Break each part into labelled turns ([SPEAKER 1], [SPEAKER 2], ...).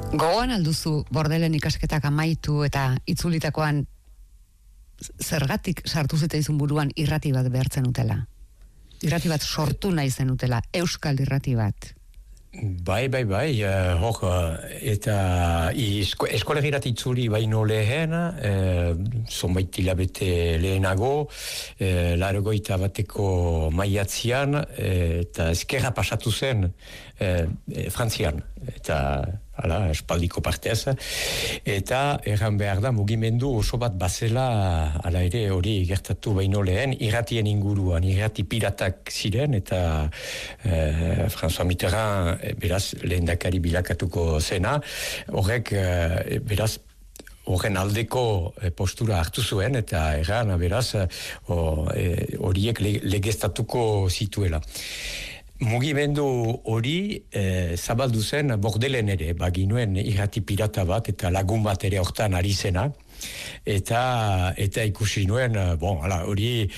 [SPEAKER 1] Gogoan alduzu bordelen ikasketak amaitu eta itzulitakoan zergatik sartu ziteizun buruan irrati bat behartzen utela? Irrati bat sortu nahi zen utela, euskal irrati bat.
[SPEAKER 2] Bai, eta eskolegirat itzuli baino lehen, zonbait hilabete lehenago, 81 maiatzean, eta ezkerra pasatu zen Frantzian, eta espaldiko partez, eta erran behar da mugimendu oso bat bazela, ala ere hori gertatu baino lehen, irratien inguruan, irrati piratak ziren, eta François Mitterrand, beraz, lehendakari bilakatuko zena, horrek, beraz, horren aldeko postura hartu zuen, eta erran, beraz, horiek legeztatuko zituela. Mugimendu hori zabaldu zen Bordelen ere, baginuen irrati pirata bat eta lagun bat ere hortan ari zena, eta ikusi nuen, hori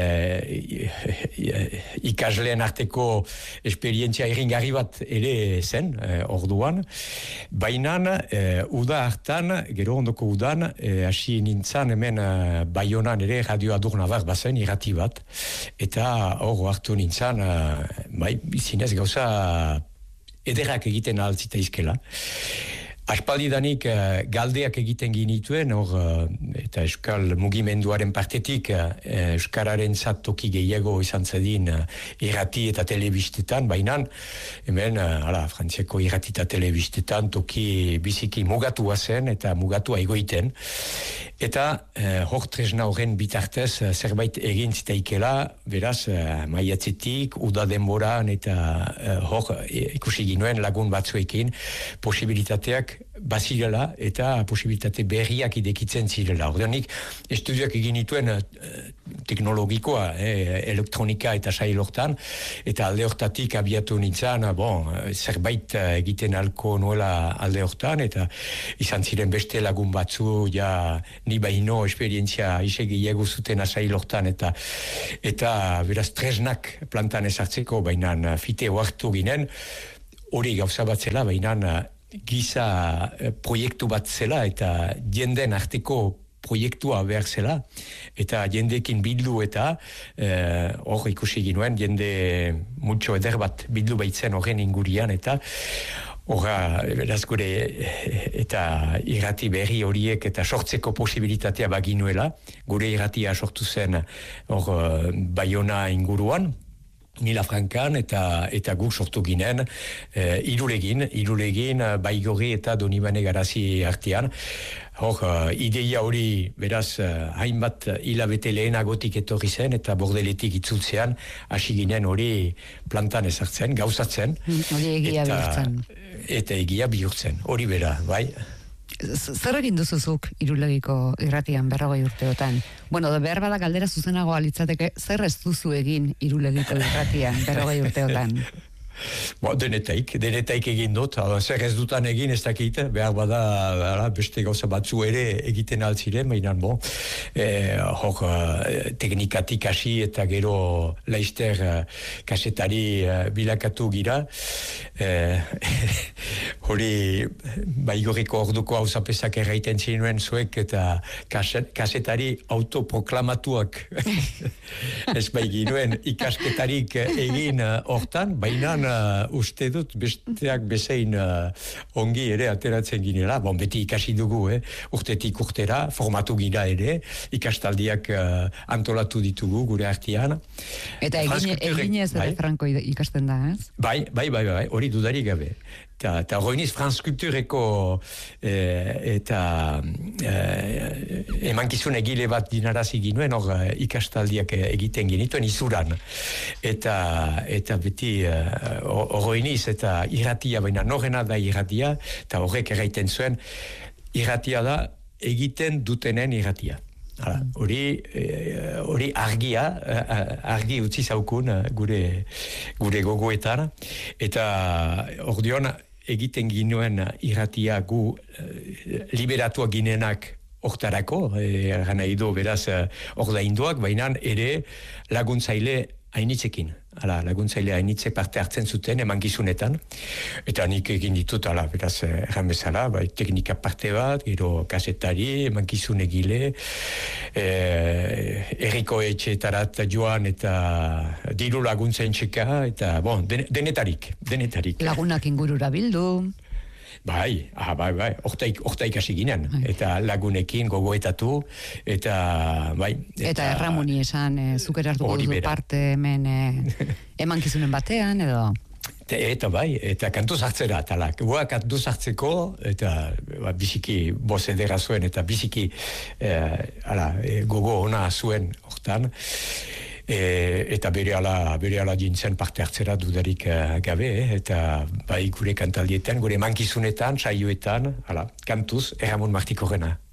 [SPEAKER 2] ikasleen arteko esperientzia irringarri bat ere zen, orduan, baina uda hartan, gero ondoko udan, hasi nintzan hemen Baionan ere Radio Adurnabar bazen irrati bat, eta hor hartu nintzan, zinez gauza ederrak egiten altzita izkela. Aspaldidanik galdeak egiten ginituen, eta euskal mugimenduaren partetik euskararen toki gehiago izan zedin irrati eta telebistetan, baina hemen, Frantziako irrati eta telebistetan toki biziki mugatua zen eta mugatua egoiten. Eta hor tresna horren bitartez zerbait egin zitaikela, beraz, maiatzetik, uda denboran eta hor ikusi ginuen lagun batzuekin posibilitateak bazirela eta posibilitate berriak idekitzen zirela. Ordenik, estudioak egin dituen teknologikoa, elektronika eta sail hortan, eta alde hortatik abiatu nintzen, zerbait egiten alko nuela alde hortan, eta izan ziren beste lagun batzu, ni baino esperientzia isegiego zuten sail hortan, eta beraz tresnak plantan ezartzeko, baina fite hartu ginen, hori gauza bat zela, baina giza proiektu bat zela eta jenden arteko proiektua behar zela eta jendekin bildu eta hor ikusi ginuen jende mutxo eder bat bildu baitzen horren ingurian eta horra beraz gure eta irrati berri horiek eta sortzeko posibilitatea baginuela, gure irratia sortu zen hor Baiona inguruan, Milafrankan eta guk sortu ginen irulegin Baigorri eta Donibane Garazi artean. Hor, ideia hori beraz hainbat hilabete lehenagotik etorri zen eta Bordeletik itzultzean hasi ginen hori plantan ezartzen, gauzatzen.
[SPEAKER 1] Hori egia bihurtzen.
[SPEAKER 2] Eta egia bihurtzen, hori bera, bai.
[SPEAKER 1] Zer egin duzuzuk Irulegiko irratian 40 urteotan? Bueno, behar bada galdera zuzenago alitzateke, zer ez duzu egin Irulegiko irratian 40 urteotan?
[SPEAKER 2] Denetaik egin dut, zer ez dutan egin ez dakit, behar bada beste gauza batzu ere egiten altziren, baina hor teknikatik hasi eta gero laister kasetari bilakatu gira, hori Baigorriko orduko hauzapesak erraiten zinuen zuek eta kasetari autoproklamatuak ez baiginuen ikasketarik egin hortan, baina uste dut besteak bezein ongi ere ateratzen ginela, beti ikasi dugu, urtetik urtera, formatu gira ere, ikastaldiak antolatu ditugu gure artean. Eta
[SPEAKER 1] eginez ere franko ikasten da, ez?
[SPEAKER 2] Bai, hori dudarik gabe. Eta horreniz Franz-Kultureko eta emankizun egile bat dinarazi ginuen, hor ikastaldiak egiten genituen izuran. Eta beti horreniz eta irratia, baina norrena da irratia, eta horrek erraiten zuen, irratia da egiten dutenen irratia. Hori argi utzi zaukun gure gogoetan, eta ordeon egiten ginuen irratia gu liberatuak ginenak hortarako, gana edo beraz ordainduak, baina ere laguntzaile hainitzekin. Laguntzaile hainitze parte hartzen zuten emankizunetan, eta nik egin ditut, beraz, erran bezala, teknika parte bat, gero kasetari, emankizun egile, erriko etxeetarat joan eta diru laguntzen txeka, eta, denetarik.
[SPEAKER 1] Lagunak ingurura bildu.
[SPEAKER 2] Bai, hortaik hasi ginen, eta lagunekin gogoetatu, eta bai.
[SPEAKER 1] Eta Erramuni esan, zuk erartuko duzu parte hemen emankizunen batean, edo?
[SPEAKER 2] Eta bai, eta kantu zartzera, talak. Kantu zartzeko, eta biziki boz edera zuen, eta biziki gogo ona zuen hortan. Eta bere ala jintzen parte hartzera dudarik gabe, eta bai gure kantaldietan, gure mankizunetan, saioetan, kantuz, Erramon Martikorrena.